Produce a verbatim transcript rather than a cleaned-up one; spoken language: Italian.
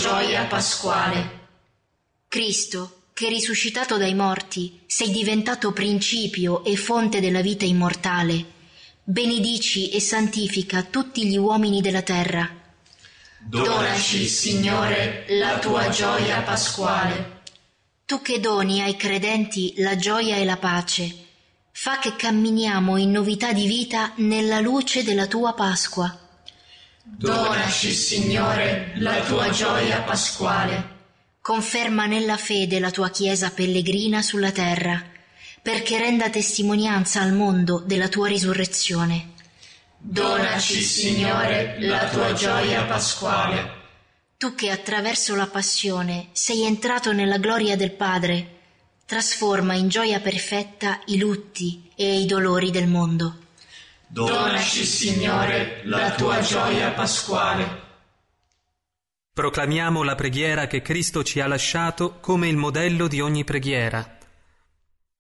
gioia pasquale. Cristo, che risuscitato dai morti, sei diventato principio e fonte della vita immortale, benedici e santifica tutti gli uomini della terra. Donaci, Signore, la tua gioia pasquale. Tu che doni ai credenti la gioia e la pace, fa che camminiamo in novità di vita nella luce della tua Pasqua. Donaci, Signore, la tua gioia pasquale. Conferma nella fede la tua Chiesa pellegrina sulla terra, perché renda testimonianza al mondo della tua risurrezione. Donaci, Signore, la tua gioia pasquale. Tu che attraverso la passione sei entrato nella gloria del Padre, trasforma in gioia perfetta i lutti e i dolori del mondo. Donaci, Signore, la tua gioia pasquale. Proclamiamo la preghiera che Cristo ci ha lasciato come il modello di ogni preghiera.